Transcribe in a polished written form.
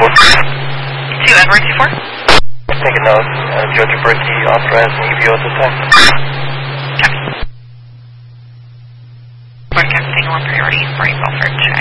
To Edward 24? Take a note. Georgia Berkey authorized an EVO at this time. Check. Broadcasting on priority for a welfare check.